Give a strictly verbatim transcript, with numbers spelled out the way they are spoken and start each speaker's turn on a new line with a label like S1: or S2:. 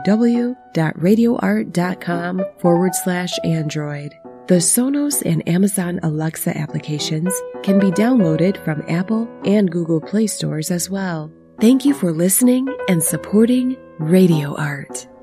S1: www.radioart.com forward slash Android. The Sonos and Amazon Alexa applications can be downloaded from Apple and Google Play stores as well. Thank you for listening and supporting Radio Art.